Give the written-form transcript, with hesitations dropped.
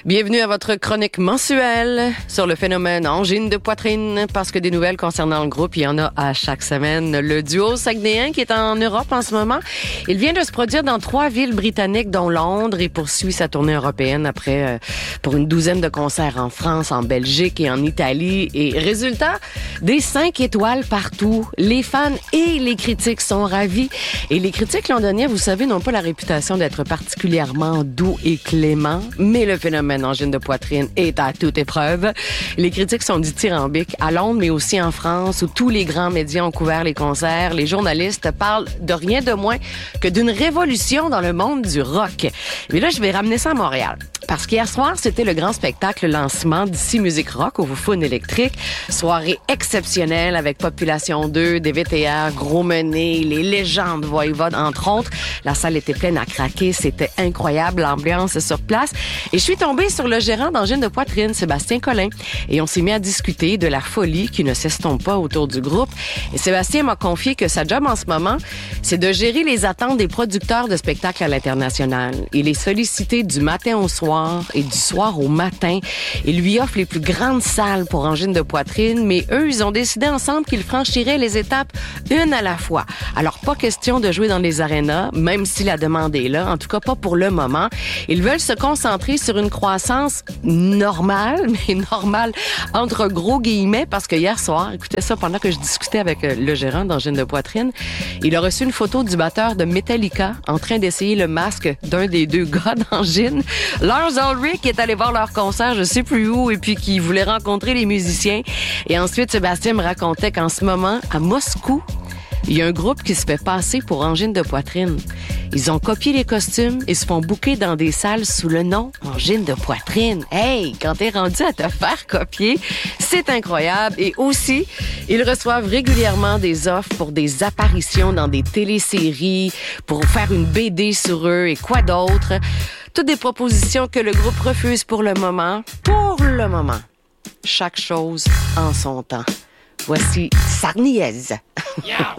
Bienvenue à votre chronique mensuelle sur le phénomène angine de poitrine, parce que des nouvelles concernant le groupe, il y en a à chaque semaine. Le duo saguenéen qui est en Europe en ce moment, il vient de se produire dans 3 villes britanniques, dont Londres, et poursuit sa tournée européenne après pour une douzaine de concerts en France, en Belgique et en Italie. Et résultat, des 5 étoiles partout. Les fans et les critiques sont ravis. Et les critiques londoniens, vous savez, n'ont pas la réputation d'être particulièrement doux et cléments, mais le phénomène angine de poitrine est à toute épreuve. Les critiques sont dithyrambiques à Londres, mais aussi en France, où tous les grands médias ont couvert les concerts. Les journalistes parlent de rien de moins que d'une révolution dans le monde du rock. Mais là, je vais ramener ça à Montréal. Parce qu'hier soir, c'était le grand spectacle lancement d'Ici Musique Rock au Fun électrique. Soirée exceptionnelle avec Population 2, DVTR, Gros Mené, les légendes Voivode, entre autres. La salle était pleine à craquer. C'était incroyable, l'ambiance sur place. Et je suis tombée sur le gérant d'angine de poitrine, Sébastien Collin. Et on s'est mis à discuter de la folie qui ne s'estompe pas autour du groupe. Et Sébastien m'a confié que sa job en ce moment, c'est de gérer les attentes des producteurs de spectacles à l'international. Il est sollicité du matin au soir et du soir au matin. Il lui offre les plus grandes salles pour angine de poitrine, mais eux, ils ont décidé ensemble qu'ils franchiraient les étapes une à la fois. Alors, pas question de jouer dans les arénas, même si la demande est là, en tout cas pas pour le moment. Ils veulent se concentrer sur une croissance normale, mais normale entre gros guillemets, parce que hier soir, écoutez ça, pendant que je discutais avec le gérant d'angine de poitrine, il a reçu une photo du batteur de Metallica en train d'essayer le masque d'un des 2 gars d'angine. Lars Ulrich est allé voir leur concert, je sais plus où, et puis qui voulait rencontrer les musiciens. Et ensuite, Sébastien me racontait qu'en ce moment, à Moscou, il y a un groupe qui se fait passer pour angine de poitrine. Ils ont copié les costumes et se font booker dans des salles sous le nom angine de poitrine. Hey, quand t'es rendu à te faire copier, c'est incroyable. Et aussi, ils reçoivent régulièrement des offres pour des apparitions dans des téléséries, pour faire une BD sur eux et quoi d'autre. Toutes des propositions que le groupe refuse pour le moment. Pour le moment. Chaque chose en son temps. Voici Sarniez. Yeah.